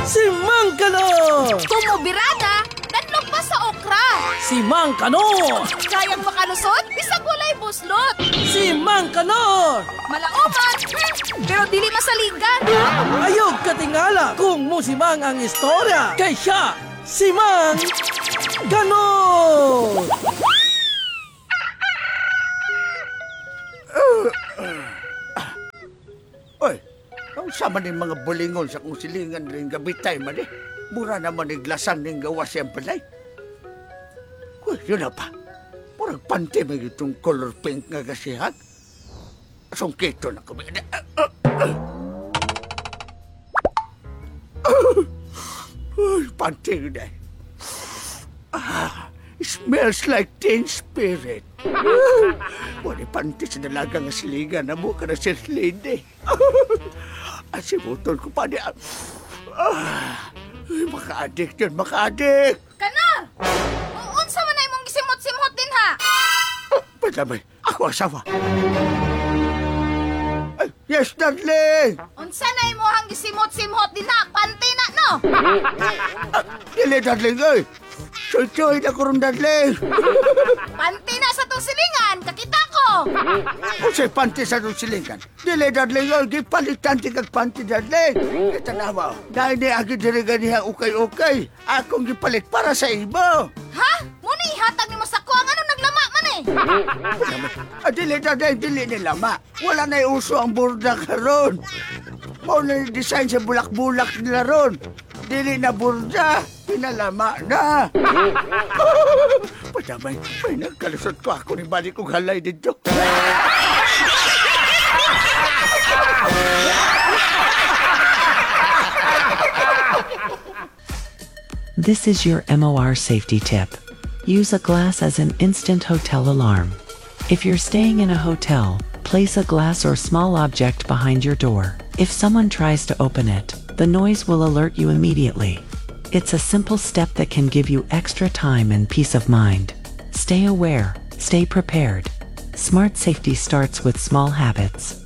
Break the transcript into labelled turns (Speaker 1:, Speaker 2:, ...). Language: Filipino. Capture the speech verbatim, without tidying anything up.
Speaker 1: Si Mang Kanor!
Speaker 2: Tumubirada, danlog pa sa okra.
Speaker 1: Si Mang Kanor!
Speaker 2: Kayang makalusot, bisag walay buslot.
Speaker 1: Si Mang Kanor!
Speaker 2: Malaoman, hmm, pero dili masaligan.
Speaker 1: Ayog katingala kung musimang ang istorya. Kay siya, si Mang Kanor!
Speaker 3: Oy, ang sama ni mga bulingon sa kong silingan rin gabitay man eh. Mura naman ni glasan ning gawa siyang palay. Uy, yun na pa. Murag panty may itong color pink nga gasihan. Sungkito na kami. Uy, panty na eh. Ah, smells like teen spirit. Wala panty sa dalagang silingan na mukha na Sir Lady. Asibutol ko pa niya. Ah, maka-addict yun, maka-addict.
Speaker 2: Kanor! Unsa man ay mong gisimot-simot din ha?
Speaker 3: Padamay, ako asawa. Ay, yes, darling!
Speaker 2: Unsa na imo hang gisimot-simot din ha? Panty na, no?
Speaker 3: Ah, dili, darling, ay. Choy-choy na ko rin, darling.
Speaker 2: Panty na sa tong silingan, kakita ko!
Speaker 3: Kung sa'y panty sa itong silingan, dili, darling, ay, gipalitan ti kag panty, darling. Ito na mo, dahil ni agi dirigan niya ukay-ukay, akong gipalit para sa ibo.
Speaker 2: Ha? Muna ihatag ni mo sa kuwang ano naglama man eh!
Speaker 3: Ah, dili, darling, dili nilama. Wala na uso ang burda karon. Mau na yung design sa bulak-bulak nila ron. Dili na burda, pinalama na. Padamay, may nagkalusot ko ako ni balik kong halay dito.
Speaker 4: This is your M O R safety tip. Use a glass as an instant hotel alarm. If you're staying in a hotel, place a glass or small object behind your door. If someone tries to open it, the noise will alert you immediately. It's a simple step that can give you extra time and peace of mind. Stay aware, stay prepared. Smart safety starts with small habits.